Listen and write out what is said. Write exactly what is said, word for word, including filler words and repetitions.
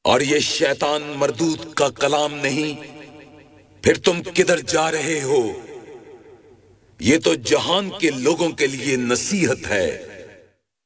और ये शैतान मरदूद का कलाम नहीं, फिर तुम किधर जा रहे हो? ये तो जहान के लोगों के लिए नसीहत है।